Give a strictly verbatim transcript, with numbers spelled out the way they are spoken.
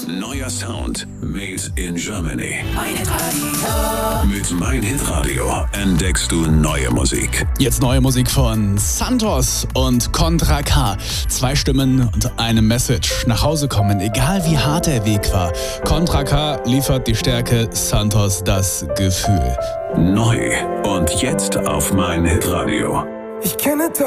Neuer Sound made in Germany. Mein Hitradio. Mit Mein Hitradio entdeckst du neue Musik. Jetzt neue Musik von Santos und Contra K. Zwei Stimmen und eine Message. Nach Hause kommen, egal wie hart der Weg war. Contra K liefert die Stärke, Santos das Gefühl. Neu und jetzt auf Mein Hitradio. Ich kenne